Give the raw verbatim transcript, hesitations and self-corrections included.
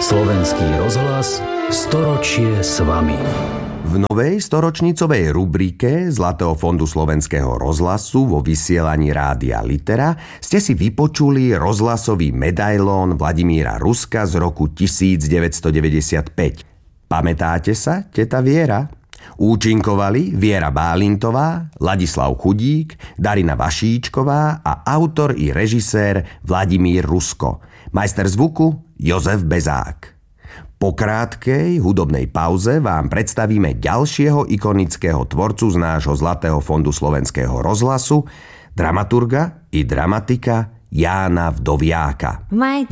Slovenský rozhlas storočie s vami. V novej storočnicovej rubrike Zlatého fondu Slovenského rozhlasu vo vysielaní Rádia Litera ste si vypočuli rozhlasový medailón Vladimíra Ruska z roku devätnásťstodeväťdesiatpäť. Pamätáte sa, teta Viera? Účinkovali Viera Bálintová, Ladislav Chudík, Darina Vašíčková a autor i režisér Vladimír Rusko. Majster zvuku Jozef Bezák. Po krátkej hudobnej pauze vám predstavíme ďalšieho ikonického tvorcu z nášho Zlatého fondu Slovenského rozhlasu, dramaturga i dramatika Jána Vdoviáka. V